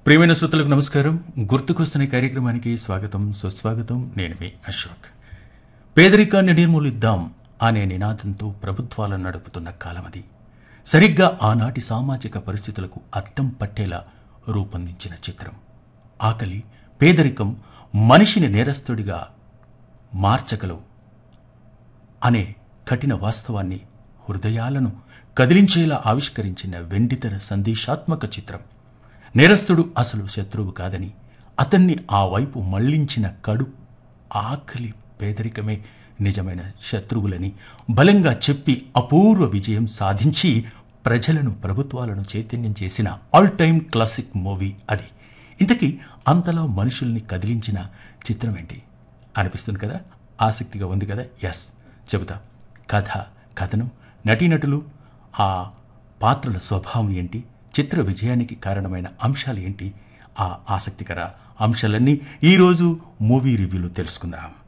ప్రియమైన శ్రోతలకు నమస్కారం. గుర్తుకొస్తున్న కార్యక్రమానికి స్వాగతం, సుస్వాగతం. నేను మీ అశోక్. పేదరికాన్ని నిర్మూలిద్దాం అనే నినాదంతో ప్రభుత్వాలను నడుపుతున్న కాలమది. సరిగ్గా ఆనాటి సామాజిక పరిస్థితులకు అద్దం పట్టేలా రూపొందించిన చిత్రం. ఆకలి, పేదరికం మనిషిని నేరస్తుడిగా మార్చగలవు అనే కఠిన వాస్తవాన్ని హృదయాలను కదిలించేలా ఆవిష్కరించిన వెండితెర సందేశాత్మక చిత్రం. నేరస్తుడు అసలు శత్రువు కాదని, అతన్ని ఆ వైపు మళ్లించిన ఆకలి, పేదరికమే నిజమైన శత్రువులని బలంగా చెప్పి అపూర్వ విజయం సాధించి ప్రజలను, ప్రభుత్వాలను చైతన్యం చేసిన ఆల్ టైమ్ క్లాసిక్ మూవీ అది. ఇంతకీ అంతలా మనుషుల్ని కదిలించిన చిత్రం ఏంటి అనిపిస్తుంది కదా, ఆసక్తిగా ఉంది కదా. ఎస్, చెబుతా. కథ, కథనం, నటీనటులు, ఆ పాత్రల స్వభావం ఏంటి, చిత్ర విజయానికి కారణమైన అంశాలు ఏంటి, ఆ ఆసక్తికర అంశాలన్నీ ఈరోజు మూవీ రివ్యూలో తెలుసుకుందాం.